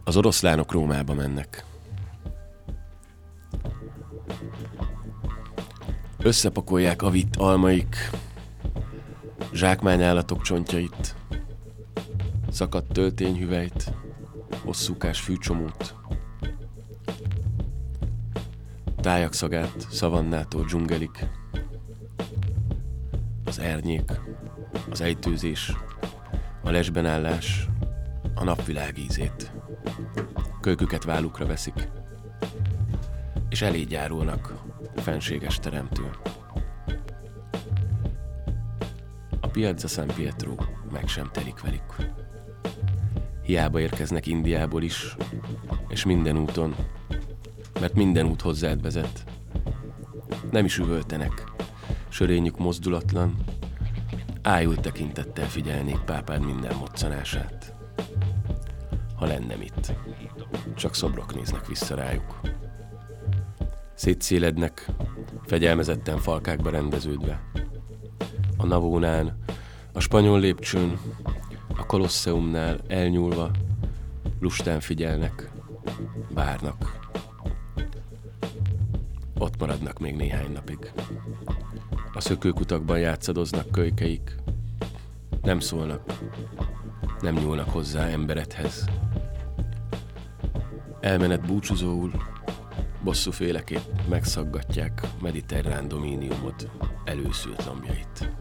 Az oroszlánok Rómába mennek. Összepakolják a vitt almaik, zsákmányállatok csontjait, szakadt töltényhüvelyt, hosszúkás fűcsomót, tájak szagát szavannától dzsungelig, az ernyék, az ejtőzés, a lesben állás, a napvilág ízét. Kölyküket vállukra veszik, és elé gyárulnak a fenséges teremtő. A Piazza San Pietro meg sem telik velük. Hiába érkeznek Indiából is, és minden úton, mert minden út hozzád vezet. Nem is üvöltenek, sörényük mozdulatlan, ájult tekintettel figyelnék pápád minden moccanását. Ha lenne mit, csak szobrok néznek vissza rájuk. Szétszélednek, fegyelmezetten falkákba rendeződve. A Navónál, a Spanyol lépcsőn, a Kolosseumnál elnyúlva, lustán figyelnek, várnak. Ott maradnak még néhány napig. A szökőkutakban játszadoznak kölykeik. Nem szólnak, nem nyúlnak hozzá emberedhez. Elmenet búcsúzóul, bosszúféleképp megszaggatják mediterrán domíniumod előszült lombjait.